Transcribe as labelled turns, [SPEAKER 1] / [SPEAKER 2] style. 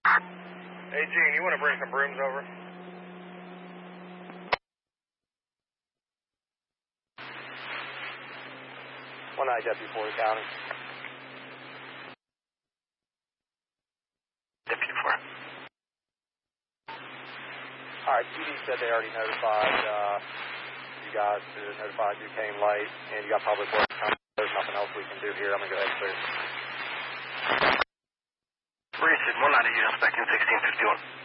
[SPEAKER 1] Hey, Gene, you want to bring some brooms over? One night, Deputy Porter County.
[SPEAKER 2] Deputy 4.
[SPEAKER 1] All right, PD said they already notified you guys, notified you came late, and you got public works coming. There's nothing else we can do here. I'm going to go ahead and clear.
[SPEAKER 2] Reached 190, unit expecting 1651.